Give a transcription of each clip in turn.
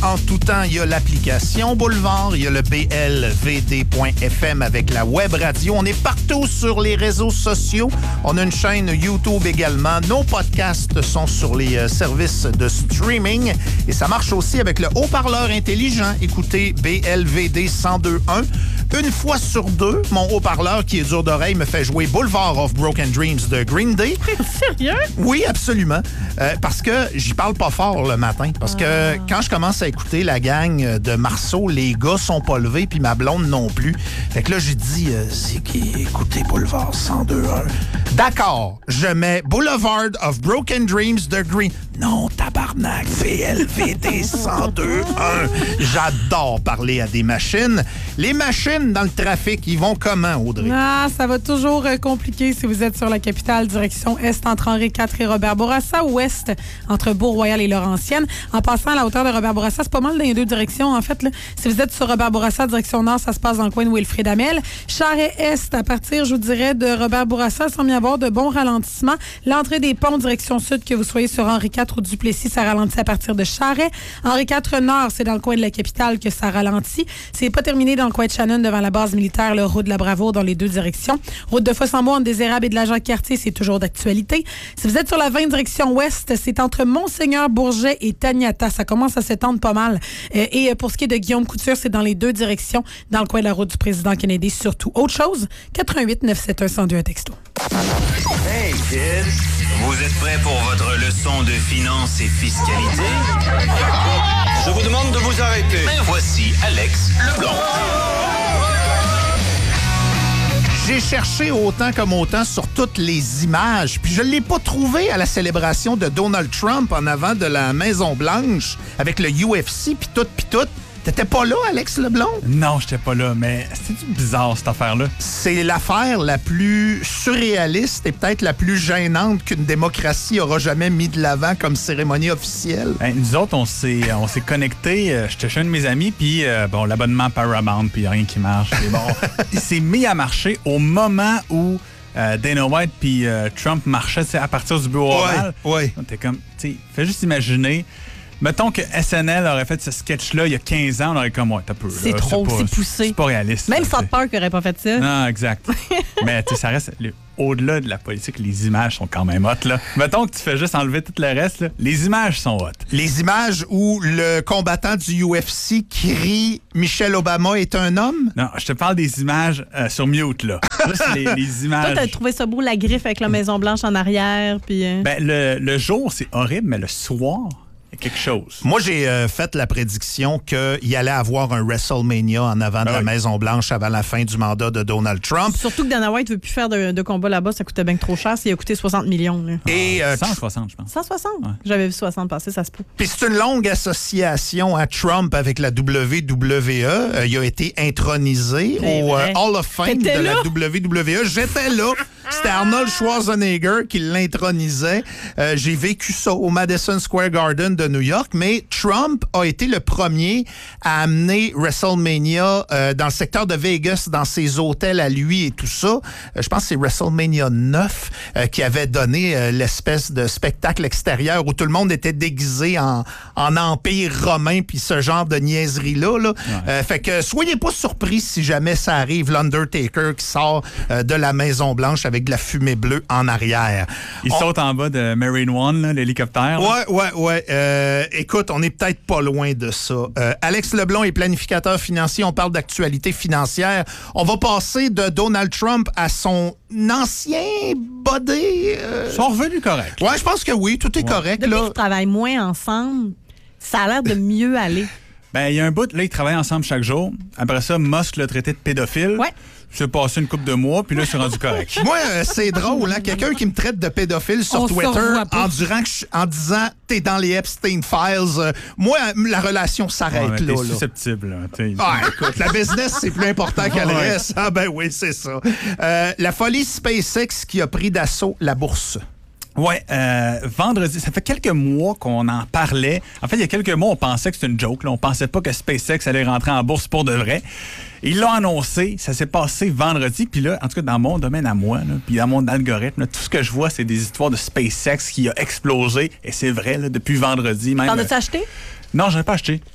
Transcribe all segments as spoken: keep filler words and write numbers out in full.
en tout temps. Il y a l'application Boulevard, il y a le b l v d point f m avec la web radio. On est partout sur les réseaux sociaux. On a une chaîne YouTube également. Nos podcasts sont sur les euh, services de streaming et ça marche aussi avec le haut-parleur intelligent. Écoutez B L V D cent deux point un. Une fois sur deux, mon haut-parleur qui est dur d'oreille me fait jouer Boulevard of Broken Dreams de Green Day. Sérieux? Oui, absolument. Euh, parce que j'y parle pas fort le matin. Parce que quand je commence à écouter la gang de Marceau, les gars sont pas levés, puis ma blonde non plus. Fait que là, j'ai dit, euh, c'est qui? Écoutez Boulevard cent deux point un. D'accord, je mets Boulevard of Broken Dreams de Green. Non, tabarnak, B L V D cent deux point un. J'adore parler à des machines. Les machines dans le trafic, ils vont comment, Audrey? Ah, ça va toujours euh, compliquer si vous êtes sur la capitale, direction Est entre Henri quatre et Robert Bourassa, ou Ouest entre Beau-Royal et Laurentienne. En passant à la hauteur de Robert Bourassa, c'est pas mal dans les deux directions, en fait. Là. Si vous êtes sur Robert Bourassa, direction Nord, ça se passe dans le coin de Wilfrid Hamel. Charest-Est, à partir, je vous dirais, de Robert Bourassa, il semble y avoir de bons ralentissements. L'entrée des ponts, direction Sud, que vous soyez sur Henri quatre ou Duplessis, ça ralentit à partir de Charest. Henri quatre Nord, c'est dans le coin de la capitale que ça ralentit. C'est pas terminé dans le coin de Shannon, devant la base militaire, le route de la Bravoure dans les deux directions. Route de Fossambourg, entre des Érables et de la Jacques-Cartier, c'est toujours d'actualité. Si vous êtes sur la vingt direction Ouest, c'est entre Monseigneur-Bourget et Taniata. Ça commence à s'étendre pas mal. Euh, et pour ce qui est de Guillaume Couture, c'est dans les deux directions, dans le coin de la route du président Kennedy, surtout. Autre chose, quatre un huit neuf sept un un zéro deux, un texto. Hey, kids! Vous êtes prêts pour votre leçon de finance et fiscalité? Je vous demande de vous arrêter. Ben voici Alex Leblanc. J'ai cherché autant comme autant sur toutes les images, puis je ne l'ai pas trouvé à la célébration de Donald Trump en avant de la Maison-Blanche avec le U F C, puis tout, puis tout. T'étais pas là, Alex Leblanc? Non, j'étais pas là, mais c'est bizarre, cette affaire-là. C'est l'affaire la plus surréaliste et peut-être la plus gênante qu'une démocratie aura jamais mis de l'avant comme cérémonie officielle. Ben, nous autres, on s'est, on s'est connectés. Euh, j'étais chez un de mes amis, puis euh, bon, l'abonnement Paramount, puis rien qui marche. Bon, il s'est mis à marcher au moment où euh, Dana White puis euh, Trump marchaient à partir du bureau oval. Ouais, ouais. T'es comme, tu sais, fais juste imaginer... Mettons que S N L aurait fait ce sketch-là il y a quinze ans, on aurait comme, ouais, t'as peu. C'est là, trop, c'est, pas, c'est poussé. C'est pas réaliste. Même là, South Park n'aurait pas fait ça. Non, exact. Mais tu sais, ça reste, le, au-delà de la politique, les images sont quand même hot, là. Mettons que tu fais juste enlever tout le reste, là, les images sont hot. Les images où le combattant du U F C crie « Michelle Obama est un homme ». Non, je te parle des images euh, sur mute, là. Juste les, les images. Toi, t'as trouvé ça beau, la griffe avec la Maison-Blanche en arrière, puis... Euh... Ben, le, le jour, c'est horrible, mais le soir... quelque chose. Moi, j'ai euh, fait la prédiction qu'il allait avoir un WrestleMania en avant de ben la oui. Maison-Blanche avant la fin du mandat de Donald Trump. Surtout que Dana White ne veut plus faire de, de combat là-bas, ça coûtait bien trop cher. Il a coûté soixante millions. Là. Et, euh, cent soixante, je pense. cent soixante? Ouais. J'avais vu soixante passer, ça se peut. Puis c'est une longue association à Trump avec la W W E. Euh, il a été intronisé C'est au euh, vrai. Hall of Fame T'étais de là? la W W E. J'étais là. C'était Arnold Schwarzenegger qui l'intronisait. Euh, j'ai vécu ça au Madison Square Garden de New York, mais Trump a été le premier à amener WrestleMania euh, dans le secteur de Vegas, dans ses hôtels à lui et tout ça. Euh, je pense que c'est WrestleMania neuf euh, qui avait donné euh, l'espèce de spectacle extérieur où tout le monde était déguisé en, en empire romain puis ce genre de niaiserie-là. Là. Ouais. Euh, fait que soyez pas surpris si jamais ça arrive, l'Undertaker qui sort euh, de la Maison-Blanche avec de la fumée bleue en arrière. Il On... saute en bas de Marine One, là, l'hélicoptère. Là. Ouais, ouais, ouais. Euh, écoute, on est peut-être pas loin de ça. Euh, Alex Leblanc est planificateur financier. On parle d'actualité financière. On va passer de Donald Trump à son ancien body. Euh... Ils sont revenus corrects. Ouais, je pense que oui. Tout est ouais. correct. Depuis là. qu'ils travaillent moins ensemble, ça a l'air de mieux aller. Ben, il y a un bout, là, ils travaillent ensemble chaque jour. Après ça, Musk l'a traité de pédophile. Ouais. C'est passé une couple de mois, puis là, c'est rendu correct. Moi, euh, c'est drôle, hein? Quelqu'un qui me traite de pédophile sur On se Twitter revoit pas. en, durant que je- en disant t'es dans les Epstein Files. Euh, moi, la relation s'arrête Ouais, mais là. t'es là. susceptible, là. t'sais. Ah, écoute, la business, c'est plus important qu'elle Ouais. reste. Ah ben oui, c'est ça. Euh, la folie SpaceX qui a pris d'assaut la bourse. Ouais, euh, vendredi, ça fait quelques mois qu'on en parlait. En fait, il y a quelques mois, on pensait que c'était une joke. Là. On pensait pas que SpaceX allait rentrer en bourse pour de vrai. Ils l'ont annoncé, ça s'est passé vendredi. Puis là, en tout cas, dans mon domaine à moi, là, puis dans mon algorithme, là, tout ce que je vois, c'est des histoires de SpaceX qui a explosé. Et c'est vrai, là, depuis vendredi même. T'en as-tu acheté? Non, j'en ai pas acheté.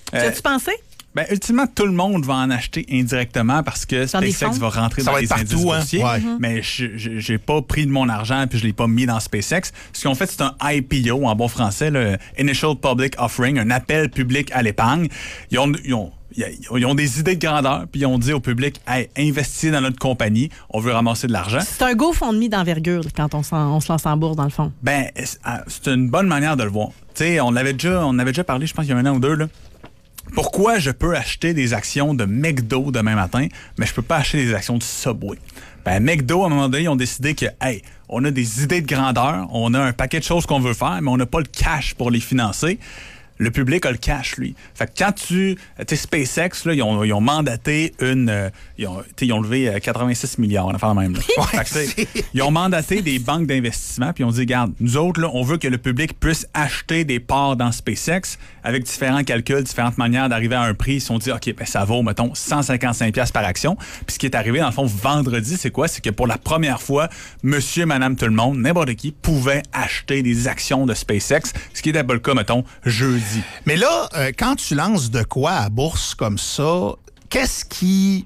Tu as-tu pensé? Ben, ultimement, tout le monde va en acheter indirectement parce que Dans des SpaceX fonds. va rentrer Ça dans va les être indices partout, hein? boursiers. Ouais. Mais je n'ai pas pris de mon argent puis je ne l'ai pas mis dans SpaceX. Ce qu'ils ont fait, c'est un I P O, en bon français, le Initial Public Offering, un appel public à l'épargne. Ils ont, ils ont Ils ont des idées de grandeur, puis ils ont dit au public, hey, investissez dans notre compagnie, on veut ramasser de l'argent. C'est un GoFundMe d'envergure quand on, on se lance en bourse, dans le fond. Ben, c'est une bonne manière de le voir. Tu sais, on avait déjà, on avait déjà parlé, je pense, il y a un an ou deux, là. Pourquoi je peux acheter des actions de McDo demain matin, mais je peux pas acheter des actions de Subway? Ben, McDo, à un moment donné, ils ont décidé que, hey, on a des idées de grandeur, on a un paquet de choses qu'on veut faire, mais on n'a pas le cash pour les financer. Le public a le cash, lui. Fait que quand tu... Tu sais, SpaceX, là, ils ont, ils ont mandaté une... Euh, ils, ont, ils ont levé euh, quatre-vingt-six milliards, on a fait la même. Là. Fait que, ils ont mandaté des banques d'investissement, puis ils ont dit, regarde, nous autres, là, on veut que le public puisse acheter des parts dans SpaceX avec différents calculs, différentes manières d'arriver à un prix. Ils se sont dit, OK, ben ça vaut, mettons, cent cinquante-cinq dollars par action. Puis ce qui est arrivé, dans le fond, vendredi, c'est quoi? C'est que pour la première fois, monsieur, madame, tout le monde, n'importe qui, pouvait acheter des actions de SpaceX, ce qui n'était pas le cas, mettons, jeudi. Mais là, euh, quand tu lances de quoi à bourse comme ça, qu'est-ce qui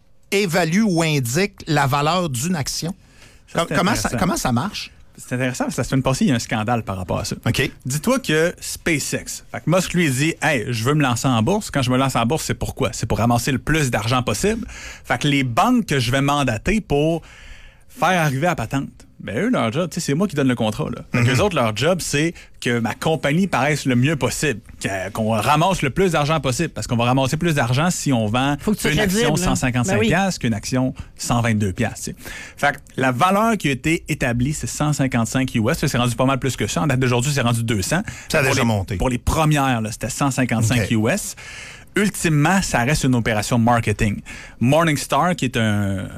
évalue ou indique la valeur d'une action? Ça, Com- comment, ça, comment ça marche? C'est intéressant parce que la semaine passée, il y a un scandale par rapport à ça. OK. Dis-toi que SpaceX, fait que Musk lui dit, hey, je veux me lancer en bourse. Quand je me lance en bourse, c'est pourquoi? C'est pour ramasser le plus d'argent possible. Fait que les banques que je vais mandater pour faire arriver à la patente, ben eux, leur job, tu sais, c'est moi qui donne le contrat, là. Fait que eux autres, leur job, c'est que ma compagnie paraisse le mieux possible, qu'on ramasse le plus d'argent possible, parce qu'on va ramasser plus d'argent si on vend Faut que tu une sois action crédible, cent cinquante-cinq ben oui. piastres qu'une action cent vingt-deux piastres, tu sais. Fait que la valeur qui a été établie, c'est cent cinquante-cinq U S. Ça, c'est rendu pas mal plus que ça. En date d'aujourd'hui, c'est rendu deux cents. Ça a Pour déjà les- monté. Pour les premières, là, c'était cent cinquante-cinq OK. U S. Ultimement, ça reste une opération marketing. Morningstar, qui est un, un,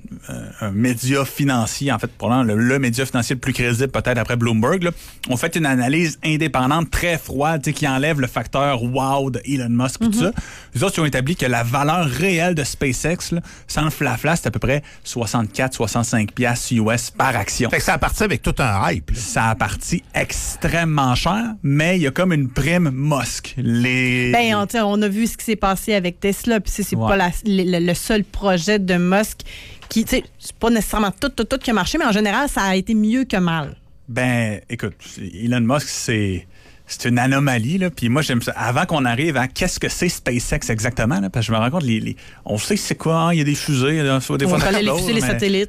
un média financier, en fait, probablement le, le média financier le plus crédible peut-être après Bloomberg, là, ont fait une analyse indépendante très froide, tu sais, qui enlève le facteur wow de Elon Musk et tout ça. Les autres, ils ont établi que la valeur réelle de SpaceX, là, sans le flafla, c'est à peu près soixante-quatre soixante-cinq piastres U S par action. Fait que ça a parti avec tout un hype. là. Ça a parti extrêmement cher, mais il y a comme une prime Musk. Les... Ben, on, on a vu ce qui s'est passé avec Tesla, puis c'est, c'est Ouais. pas la- le, le seul projet de Musk qui, tu sais, c'est pas nécessairement tout, tout, tout qui a marché, mais en général, ça a été mieux que mal. Ben, écoute, Elon Musk, c'est... C'est une anomalie, là. Puis moi, j'aime ça. Avant qu'on arrive à qu'est-ce que c'est SpaceX exactement, là, parce que je me rends compte, les, les, on sait c'est quoi, hein, il y a des fusées, là, soit des On fois connaît les l'autre, fusées, les mais- satellites.